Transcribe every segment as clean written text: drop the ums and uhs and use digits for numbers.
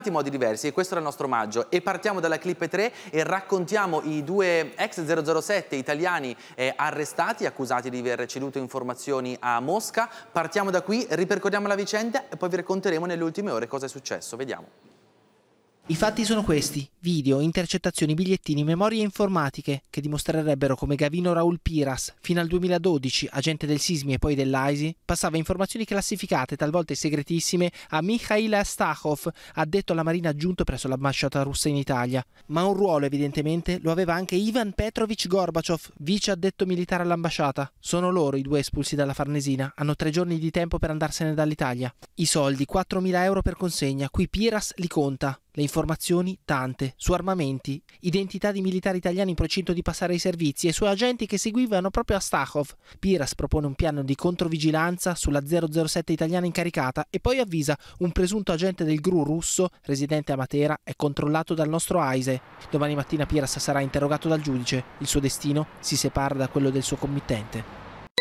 modi diversi e questo era il nostro omaggio e partiamo dalla clip 3 e raccontiamo i due ex 007 italiani arrestati, accusati di aver ceduto informazioni a Mosca. Partiamo da qui, ripercorriamo la vicenda e poi vi racconteremo nelle ultime ore cosa è successo. Vediamo. I fatti sono questi: video, intercettazioni, bigliettini, memorie informatiche che dimostrerebbero come Gavino Raul Piras, fino al 2012 agente del SISMI e poi dell'AISI, passava informazioni classificate, talvolta segretissime, a Mikhail Astachov, addetto alla Marina aggiunto presso l'ambasciata russa in Italia. Ma un ruolo evidentemente lo aveva anche Ivan Petrovich Gorbaciov, vice addetto militare all'ambasciata. Sono loro i due espulsi dalla Farnesina, hanno 3 giorni di tempo per andarsene dall'Italia. I soldi, 4.000 euro per consegna, qui Piras li conta. Le informazioni tante, su armamenti, identità di militari italiani in procinto di passare ai servizi e su agenti che seguivano proprio Astachov. Piras propone un piano di controvigilanza sulla 007 italiana incaricata e poi avvisa un presunto agente del GRU russo, residente a Matera, è controllato dal nostro AISE. Domani mattina Piras sarà interrogato dal giudice. Il suo destino si separa da quello del suo committente.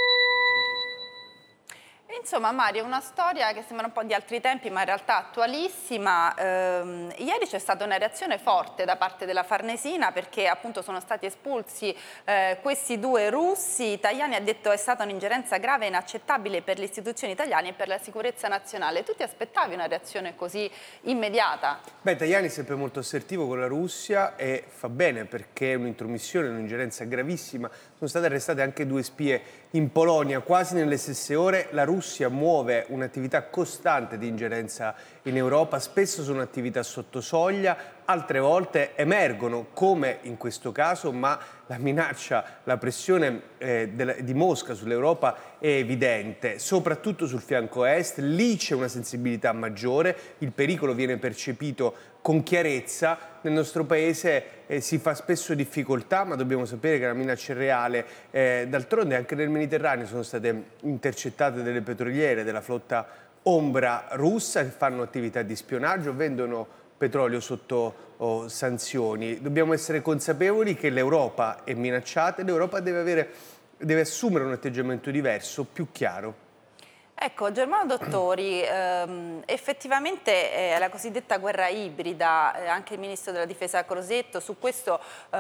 Insomma, Mario, una storia che sembra un po' di altri tempi, ma in realtà attualissima. Ieri c'è stata una reazione forte da parte della Farnesina perché appunto sono stati espulsi questi 2 russi. Italiani ha detto è stata un'ingerenza grave e inaccettabile per le istituzioni italiane e per la sicurezza nazionale. Tu ti aspettavi una reazione così immediata? Beh, Tajani è sempre molto assertivo con la Russia e fa bene perché è un'intromissione, un'ingerenza gravissima. Sono state arrestate anche 2 spie in Polonia quasi nelle stesse ore. La Russia muove un'attività costante di ingerenza in Europa, spesso sono attività sotto soglia, altre volte emergono, come in questo caso, ma la minaccia, la pressione di Mosca sull'Europa è evidente, soprattutto sul fianco est. Lì c'è una sensibilità maggiore, il pericolo viene percepito con chiarezza. Nel nostro paese si fa spesso difficoltà, ma dobbiamo sapere che la minaccia è reale. D'altronde anche nel Mediterraneo sono state intercettate delle petroliere della flotta ombra russa che fanno attività di spionaggio, vendono petrolio sotto sanzioni. Dobbiamo essere consapevoli che l'Europa è minacciata e l'Europa deve assumere un atteggiamento diverso, più chiaro. Ecco, Germano Dottori, effettivamente la cosiddetta guerra ibrida, anche il ministro della difesa Crosetto su questo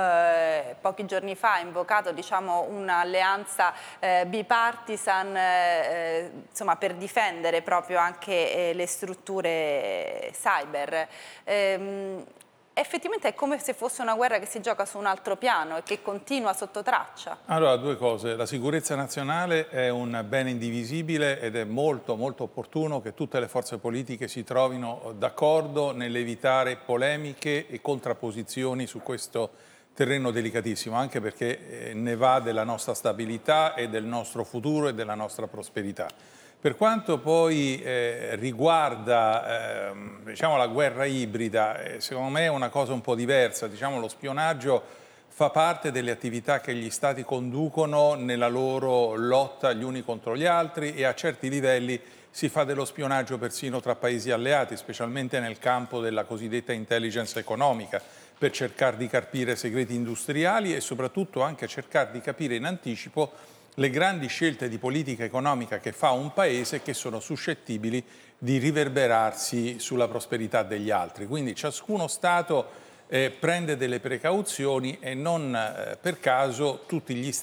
pochi giorni fa ha invocato, diciamo, un'alleanza bipartisan insomma, per difendere proprio anche le strutture cyber. Effettivamente è come se fosse una guerra che si gioca su un altro piano e che continua sotto traccia. Allora, 2 cose. La sicurezza nazionale è un bene indivisibile ed è molto opportuno che tutte le forze politiche si trovino d'accordo nell'evitare polemiche e contrapposizioni su questo terreno delicatissimo, anche perché ne va della nostra stabilità e del nostro futuro e della nostra prosperità. Per quanto poi riguarda diciamo, la guerra ibrida, secondo me è una cosa un po' diversa. Diciamo, lo spionaggio fa parte delle attività che gli Stati conducono nella loro lotta gli uni contro gli altri e a certi livelli si fa dello spionaggio persino tra paesi alleati, specialmente nel campo della cosiddetta intelligence economica, per cercare di carpire segreti industriali e soprattutto anche cercare di capire in anticipo le grandi scelte di politica economica che fa un paese che sono suscettibili di riverberarsi sulla prosperità degli altri. Quindi ciascuno Stato prende delle precauzioni e non per caso tutti gli Stati